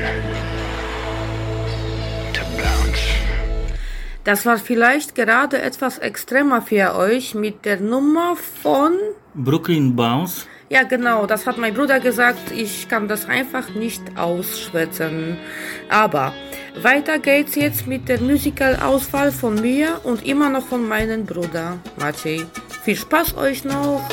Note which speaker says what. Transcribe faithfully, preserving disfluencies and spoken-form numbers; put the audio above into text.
Speaker 1: Das war vielleicht gerade etwas extremer für euch mit der Nummer von
Speaker 2: Brooklyn Bounce.
Speaker 1: Ja, genau, das hat mein Bruder gesagt. Ich kann das einfach nicht ausschwätzen. Aber weiter geht's jetzt mit der Musikalauswahl von mir und immer noch von meinem Bruder Maciej. Viel Spaß euch noch!